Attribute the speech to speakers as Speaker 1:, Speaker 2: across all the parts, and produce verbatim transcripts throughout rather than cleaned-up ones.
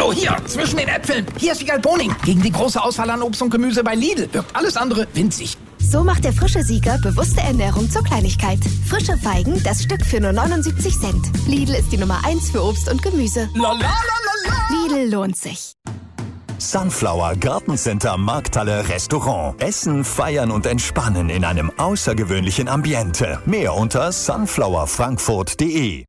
Speaker 1: Hallo, hier, zwischen den Äpfeln. Hier ist Wiegald Boning. Gegen die große Auswahl an Obst und Gemüse bei Lidl wirkt alles andere winzig.
Speaker 2: So macht der frische Sieger bewusste Ernährung zur Kleinigkeit. Frische Feigen, das Stück für nur neunundsiebzig Cent. Lidl ist die Nummer eins für Obst und Gemüse.
Speaker 1: La, la, la, la, la.
Speaker 2: Lidl lohnt sich.
Speaker 3: Sunflower Gartencenter Markthalle Restaurant. Essen, feiern und entspannen in einem außergewöhnlichen Ambiente. Mehr unter sunflower frankfurt punkt de.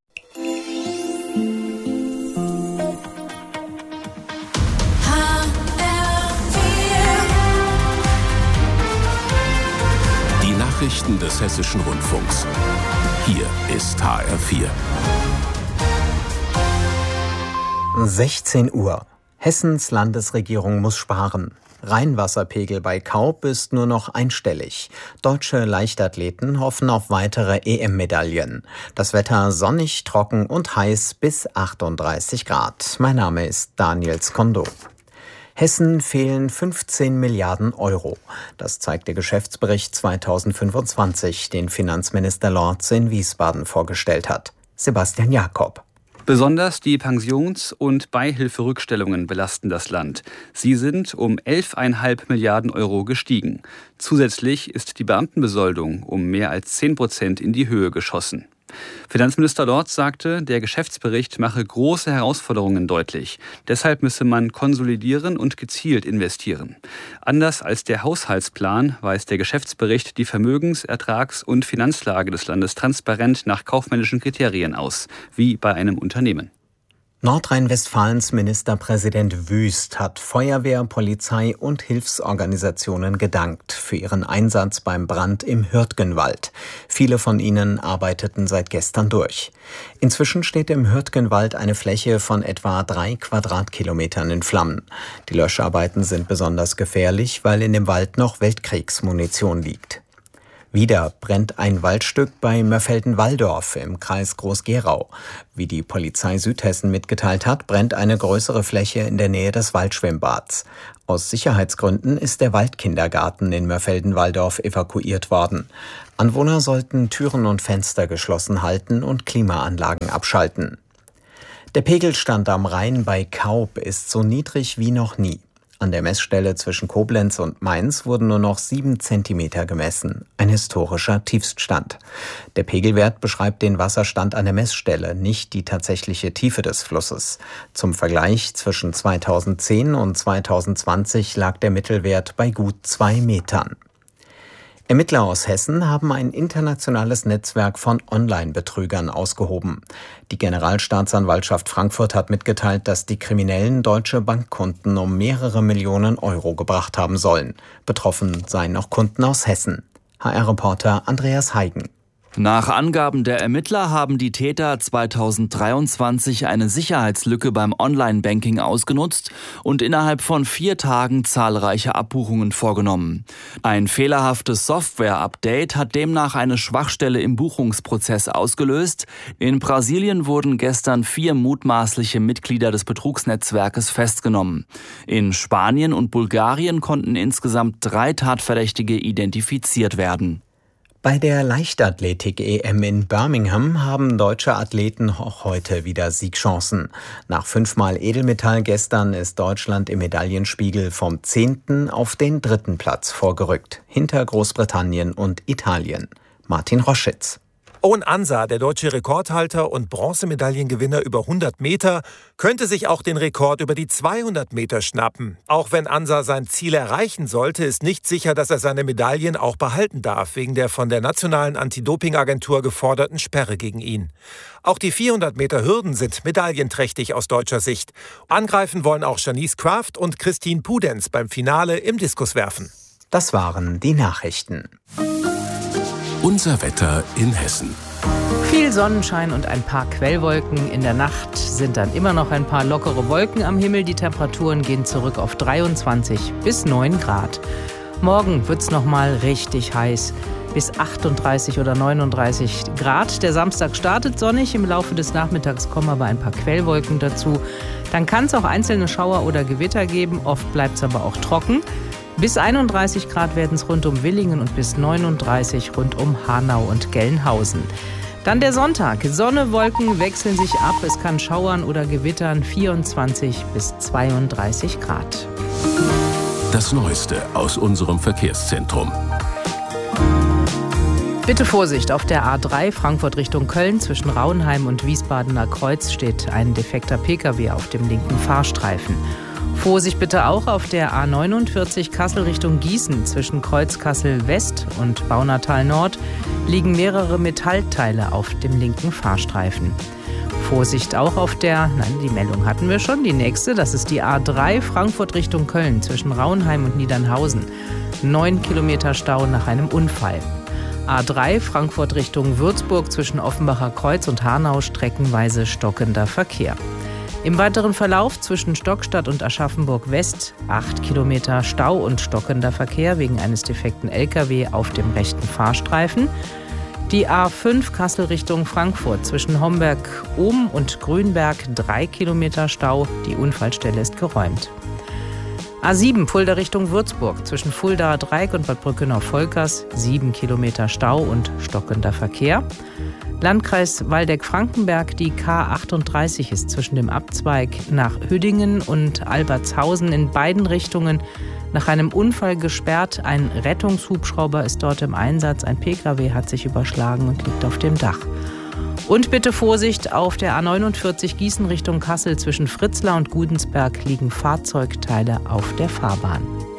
Speaker 4: Die Nachrichten des Hessischen Rundfunks. Hier ist H R vier.
Speaker 5: sechzehn Uhr. Hessens Landesregierung muss sparen. Rheinwasserpegel bei Kaub ist nur noch einstellig. Deutsche Leichtathleten hoffen auf weitere E M-Medaillen. Das Wetter sonnig, trocken und heiß bis achtunddreißig Grad. Mein Name ist Daniel Skondo. Hessen fehlen fünfzehn Milliarden Euro. Das zeigt der Geschäftsbericht zweitausendfünfundzwanzig, den Finanzminister Lorz in Wiesbaden vorgestellt hat. Sebastian Jakob.
Speaker 6: Besonders die Pensions- und Beihilferückstellungen belasten das Land. Sie sind um elf Komma fünf Milliarden Euro gestiegen. Zusätzlich ist die Beamtenbesoldung um mehr als zehn Prozent in die Höhe geschossen. Finanzminister Lorz sagte, der Geschäftsbericht mache große Herausforderungen deutlich. Deshalb müsse man konsolidieren und gezielt investieren. Anders als der Haushaltsplan weist der Geschäftsbericht die Vermögens-, Ertrags- und Finanzlage des Landes transparent nach kaufmännischen Kriterien aus, wie bei einem Unternehmen.
Speaker 5: Nordrhein-Westfalens Ministerpräsident Wüst hat Feuerwehr, Polizei und Hilfsorganisationen gedankt für ihren Einsatz beim Brand im Hürtgenwald. Viele von ihnen arbeiteten seit gestern durch. Inzwischen steht im Hürtgenwald eine Fläche von etwa drei Quadratkilometern in Flammen. Die Löscharbeiten sind besonders gefährlich, weil in dem Wald noch Weltkriegsmunition liegt. Wieder brennt ein Waldstück bei Mörfelden-Walldorf im Kreis Groß-Gerau. Wie die Polizei Südhessen mitgeteilt hat, brennt eine größere Fläche in der Nähe des Waldschwimmbads. Aus Sicherheitsgründen ist der Waldkindergarten in Mörfelden-Walldorf evakuiert worden. Anwohner sollten Türen und Fenster geschlossen halten und Klimaanlagen abschalten. Der Pegelstand am Rhein bei Kaub ist so niedrig wie noch nie. An der Messstelle zwischen Koblenz und Mainz wurden nur noch sieben Zentimeter gemessen. Ein historischer Tiefststand. Der Pegelwert beschreibt den Wasserstand an der Messstelle, nicht die tatsächliche Tiefe des Flusses. Zum Vergleich, zwischen zweitausendzehn und zweitausendzwanzig lag der Mittelwert bei gut zwei Metern. Ermittler aus Hessen haben ein internationales Netzwerk von Online-Betrügern ausgehoben. Die Generalstaatsanwaltschaft Frankfurt hat mitgeteilt, dass die Kriminellen deutsche Bankkunden um mehrere Millionen Euro gebracht haben sollen. Betroffen seien auch Kunden aus Hessen. H R-Reporter Andreas Heigen.
Speaker 7: Nach Angaben der Ermittler haben die Täter zweitausenddreiundzwanzig eine Sicherheitslücke beim Online-Banking ausgenutzt und innerhalb von vier Tagen zahlreiche Abbuchungen vorgenommen. Ein fehlerhaftes Software-Update hat demnach eine Schwachstelle im Buchungsprozess ausgelöst. In Brasilien wurden gestern vier mutmaßliche Mitglieder des Betrugsnetzwerkes festgenommen. In Spanien und Bulgarien konnten insgesamt drei Tatverdächtige identifiziert werden.
Speaker 5: Bei der Leichtathletik-E M in Birmingham haben deutsche Athleten auch heute wieder Siegchancen. Nach fünfmal Edelmetall gestern ist Deutschland im Medaillenspiegel vom zehnten auf den dritten Platz vorgerückt, hinter Großbritannien und Italien. Martin Roschitz.
Speaker 8: Owen Ansa, der deutsche Rekordhalter und Bronzemedaillengewinner über hundert Meter, könnte sich auch den Rekord über die zweihundert Meter schnappen. Auch wenn Ansa sein Ziel erreichen sollte, ist nicht sicher, dass er seine Medaillen auch behalten darf, wegen der von der nationalen Anti-Doping-Agentur geforderten Sperre gegen ihn. Auch die vierhundert Meter Hürden sind medaillenträchtig aus deutscher Sicht. Angreifen wollen auch Janice Kraft und Christine Pudenz beim Finale im Diskuswerfen.
Speaker 5: Das waren die Nachrichten.
Speaker 4: Unser Wetter in Hessen.
Speaker 9: Viel Sonnenschein und ein paar Quellwolken. In der Nacht sind dann immer noch ein paar lockere Wolken am Himmel. Die Temperaturen gehen zurück auf dreiundzwanzig bis neun Grad. Morgen wird es nochmal richtig heiß. Bis achtunddreißig oder neununddreißig Grad. Der Samstag startet sonnig. Im Laufe des Nachmittags kommen aber ein paar Quellwolken dazu. Dann kann es auch einzelne Schauer oder Gewitter geben. Oft bleibt es aber auch trocken. Bis einunddreißig Grad werden es rund um Willingen und bis neununddreißig rund um Hanau und Gelnhausen. Dann der Sonntag. Sonne, Wolken wechseln sich ab. Es kann schauern oder gewittern. vierundzwanzig bis zweiunddreißig Grad.
Speaker 4: Das Neueste aus unserem Verkehrszentrum.
Speaker 9: Bitte Vorsicht, auf der A drei Frankfurt Richtung Köln zwischen Rauenheim und Wiesbadener Kreuz steht ein defekter Pkw auf dem linken Fahrstreifen. Vorsicht bitte auch auf der A neunundvierzig Kassel Richtung Gießen zwischen Kreuz Kassel West und Baunatal Nord liegen mehrere Metallteile auf dem linken Fahrstreifen. Vorsicht auch auf der, nein, die Meldung hatten wir schon, die nächste, das ist die A drei Frankfurt Richtung Köln zwischen Rauenheim und Niedernhausen. Neun Kilometer Stau nach einem Unfall. A drei Frankfurt Richtung Würzburg zwischen Offenbacher Kreuz und Hanau streckenweise stockender Verkehr. Im weiteren Verlauf zwischen Stockstadt und Aschaffenburg West acht Kilometer Stau und stockender Verkehr wegen eines defekten L K W auf dem rechten Fahrstreifen. Die A fünf Kassel Richtung Frankfurt zwischen Homberg-Ohm und Grünberg drei Kilometer Stau. Die Unfallstelle ist geräumt. A sieben Fulda Richtung Würzburg zwischen Fuldaer Dreieck und Bad Brückenau-Volkers sieben Kilometer Stau und stockender Verkehr. Landkreis Waldeck-Frankenberg, die K achtunddreißig ist zwischen dem Abzweig nach Hüdingen und Albertshausen in beiden Richtungen nach einem Unfall gesperrt. Ein Rettungshubschrauber ist dort im Einsatz. Ein Pkw hat sich überschlagen und liegt auf dem Dach. Und bitte Vorsicht, auf der A neunundvierzig Gießen Richtung Kassel zwischen Fritzlar und Gudensberg liegen Fahrzeugteile auf der Fahrbahn.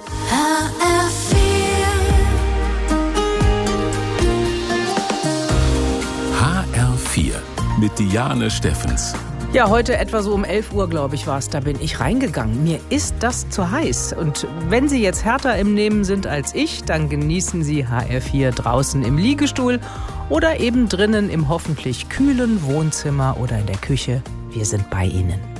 Speaker 4: H R vier mit Diane Steffens.
Speaker 9: Ja, heute etwa so um elf Uhr, glaube ich, war es, da bin ich reingegangen. Mir ist das zu heiß. Und wenn Sie jetzt härter im Nehmen sind als ich, dann genießen Sie H R vier draußen im Liegestuhl oder eben drinnen im hoffentlich kühlen Wohnzimmer oder in der Küche. Wir sind bei Ihnen.